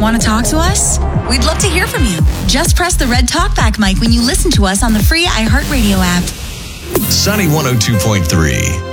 Want to talk to us? We'd love to hear from you. Just press the red talkback mic when you listen to us on the free iHeartRadio app. Sunny 102.3.